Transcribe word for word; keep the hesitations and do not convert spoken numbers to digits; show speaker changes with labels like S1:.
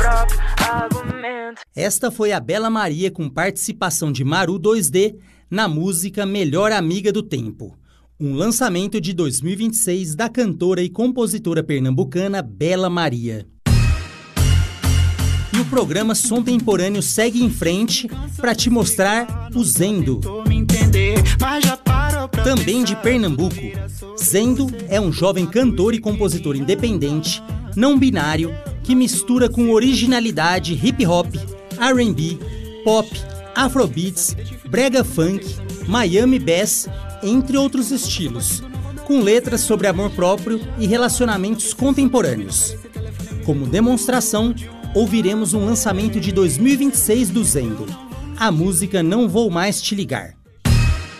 S1: próprio argumento.
S2: Esta foi a Bela Maria com participação de Maru dois D na música Melhor Amiga do Tempo, um lançamento de dois mil e vinte e seis da cantora e compositora pernambucana Bela Maria. E o programa Som Temporâneo segue em frente para te mostrar o Zendo. Também de Pernambuco, Zendo é um jovem cantor e compositor independente, não binário, que mistura com originalidade hip hop, R and B, pop, afrobeats, brega funk, Miami bass, entre outros estilos, com letras sobre amor próprio e relacionamentos contemporâneos. Como demonstração, ouviremos um lançamento de dois mil e vinte e seis do Zendo, a música Não Vou Mais Te Ligar.